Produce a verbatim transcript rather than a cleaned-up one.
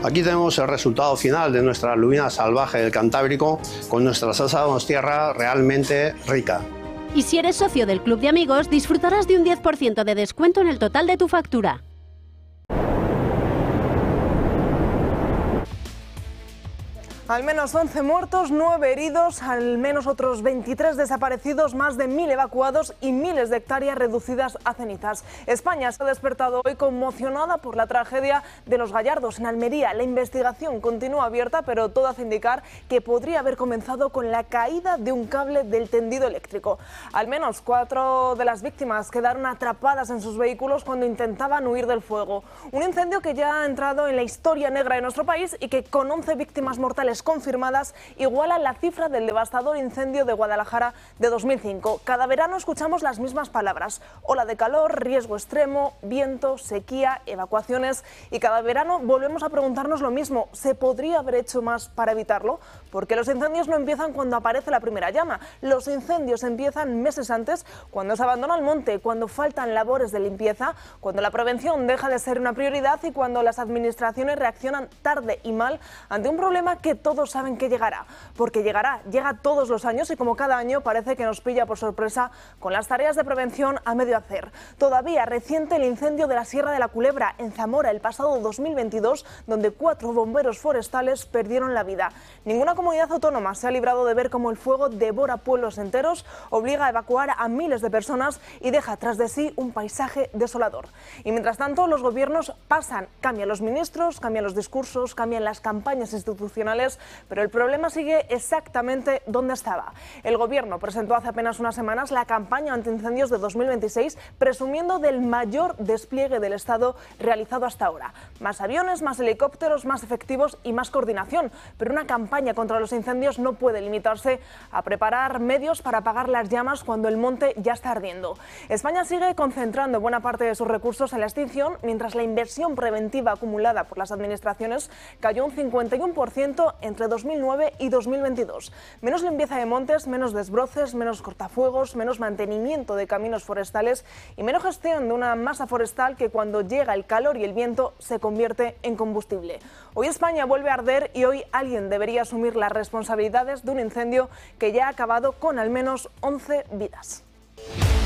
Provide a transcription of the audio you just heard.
Aquí tenemos el resultado final de nuestra lubina salvaje del Cantábrico, con nuestra salsa donostierra realmente rica. Y si eres socio del Club de Amigos, disfrutarás de un diez por ciento de descuento en el total de tu factura. Al menos once muertos, nueve heridos, al menos otros veintitrés desaparecidos, más de mil evacuados y miles de hectáreas reducidas a cenizas. España se ha despertado hoy conmocionada por la tragedia de Los Gallardos en Almería. La investigación continúa abierta, pero todo hace indicar que podría haber comenzado con la caída de un cable del tendido eléctrico. Al menos cuatro de las víctimas quedaron atrapadas en sus vehículos cuando intentaban huir del fuego. Un incendio que ya ha entrado en la historia negra de nuestro país y que, con once víctimas mortales confirmadas, iguala la cifra del devastador incendio de Guadalajara de dos mil cinco. Cada verano escuchamos las mismas palabras: ola de calor, riesgo extremo, viento, sequía, evacuaciones, y cada verano volvemos a preguntarnos lo mismo: ¿se podría haber hecho más para evitarlo? Porque los incendios no empiezan cuando aparece la primera llama. Los incendios empiezan meses antes, cuando se abandona el monte, cuando faltan labores de limpieza, cuando la prevención deja de ser una prioridad y cuando las administraciones reaccionan tarde y mal ante un problema que todos saben que llegará, porque llegará, llega todos los años y como cada año parece que nos pilla por sorpresa con las tareas de prevención a medio hacer. Todavía reciente el incendio de la Sierra de la Culebra en Zamora el pasado dos mil veintidós, donde cuatro bomberos forestales perdieron la vida. Ninguna comunidad autónoma se ha librado de ver cómo el fuego devora pueblos enteros, obliga a evacuar a miles de personas y deja tras de sí un paisaje desolador. Y mientras tanto los gobiernos pasan, cambian los ministros, cambian los discursos, cambian las campañas institucionales, pero el problema sigue exactamente donde estaba. El Gobierno presentó hace apenas unas semanas la campaña antiincendios de dos mil veintiséis, presumiendo del mayor despliegue del Estado realizado hasta ahora. Más aviones, más helicópteros, más efectivos y más coordinación. Pero una campaña contra los incendios no puede limitarse a preparar medios para apagar las llamas cuando el monte ya está ardiendo. España sigue concentrando buena parte de sus recursos en la extinción, mientras la inversión preventiva acumulada por las administraciones cayó un cincuenta y uno por ciento entre dos mil nueve y dos mil veintidós. Menos limpieza de montes, menos desbroces, menos cortafuegos, menos mantenimiento de caminos forestales y menos gestión de una masa forestal que, cuando llega el calor y el viento, se convierte en combustible. Hoy España vuelve a arder y hoy alguien debería asumir las responsabilidades de un incendio que ya ha acabado con al menos once vidas.